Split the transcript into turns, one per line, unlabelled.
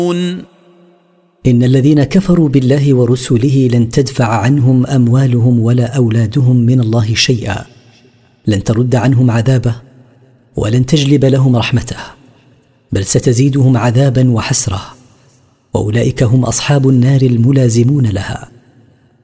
إن الذين كفروا بالله ورسله لن تدفع عنهم أموالهم ولا أولادهم من الله شيئا، لن ترد عنهم عذابه ولن تجلب لهم رحمته، بل ستزيدهم عذابا وحسرة، وأولئك هم أصحاب النار الملازمون لها.